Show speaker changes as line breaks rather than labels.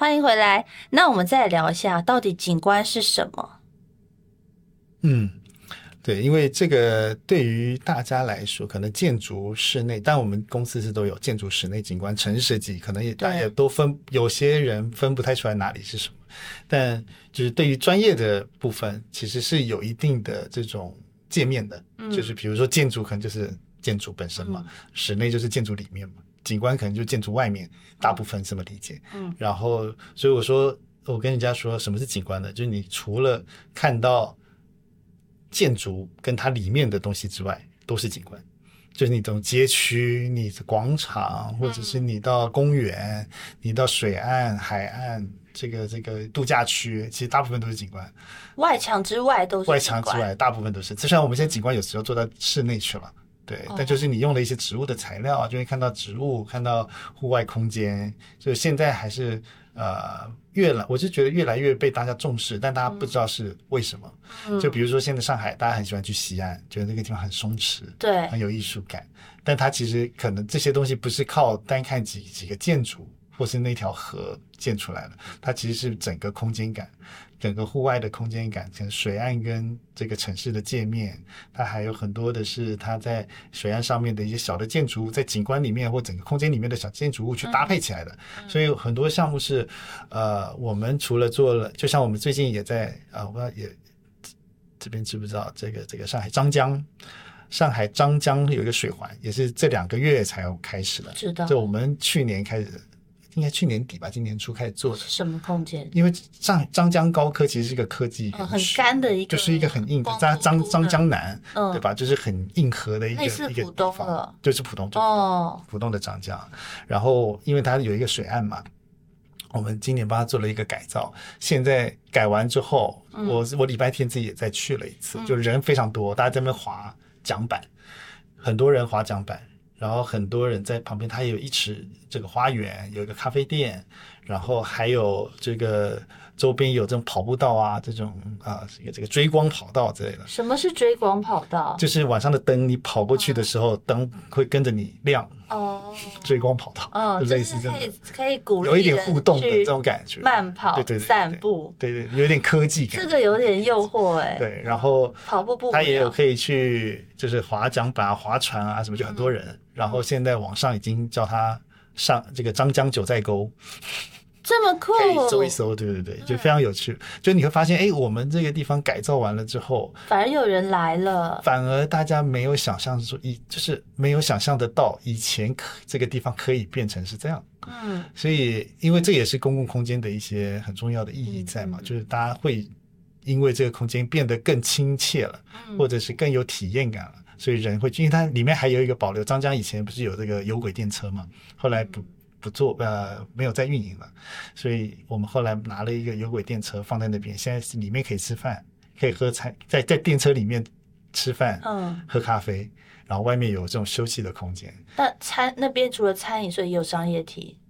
欢迎回来。那我们再来聊一下，到底景观是什么？
对，因为这个对于大家来说，可能建筑室内，但我们公司是都有建筑室内景观、城市设计，可能大家也都有些人分不太出来哪里是什么。但就是对于专业的部分，其实是有一定的这种界面的，就是比如说建筑可能就是建筑本身嘛，室内就是建筑里面嘛，景观可能就建筑外面，大部分这么理解。然后所以我跟人家说什么是景观呢？就是你除了看到建筑跟它里面的东西之外，都是景观。就是你从街区、你的广场，或者是你到公园、你到水岸、海岸，这个度假区，其实大部分都是景观。
外墙之外都是景观，
外墙之外大部分都是。虽然我们现在景观有时候做到室内去了，对，但就是你用了一些植物的材料，就会看到植物，看到户外空间。就现在还是我是觉得越来越被大家重视，但大家不知道是为什么。就比如说现在上海，大家很喜欢去西岸，觉得那个地方很松弛，
对，
很有艺术感。但它其实可能这些东西不是靠单看几个建筑或是那条河建出来的，它其实是整个空间感。整个户外的空间感，像水岸跟这个城市的界面，它还有很多的是它在水岸上面的一些小的建筑物，在景观里面或整个空间里面的小建筑物去搭配起来的。所以很多项目是我们除了做了，就像我们最近也在我不知道也这边知不知道这个上海张江有一个水环，也是这2个月才有开始的。
知道，
就我们去年开始。应该去年底吧，今年初开始做的。
什么空间？
因为张江高科其实是一个科技园区，
很干的一个，
就是一个很硬的张江南，对吧？就是很硬核的一个地方，就是浦东浦东的张江。然后因为它有一个水岸嘛，我们今年帮他做了一个改造。现在改完之后，我礼拜天自己也再去了一次，就人非常多，大家在那边滑桨板，很多人滑桨板。然后很多人在旁边，它也有一池这个花园，有一个咖啡店，然后还有这个周边有这种跑步道啊，这种这个追光跑道之类的。
什么是追光跑道？
就是晚上的灯，你跑过去的时候，灯会跟着你亮。追光跑道，就类似这种，
可以鼓励
有一点互动的这种感觉，
慢跑、
对
散步，
对，有点科技感，
这个有点诱惑哎。
对，然后
跑步不，
他也有可以去，就是划桨板、划船啊什么，就很多人。然后现在网上已经叫他上这个张江九寨沟。
这么酷，
可以搜一搜，对，就非常有趣。就你会发现，我们这个地方改造完了之后，
反而有人来了，
反而大家没有想象说，就是没有想象得到以前这个地方可以变成是这样。所以因为这也是公共空间的一些很重要的意义在嘛，就是大家会因为这个空间变得更亲切了，或者是更有体验感了。所以人会，因为它里面还有一个保留，张江以前不是有这个有轨电车嘛，后来不做没有再运营了，所以我们后来拿了一个有轨电车放在那边，现在是里面可以吃饭，可以喝餐，在电车里面吃饭，喝咖啡，然后外面有这种休息的空间。
那那边除了餐饮，所以也有商业体。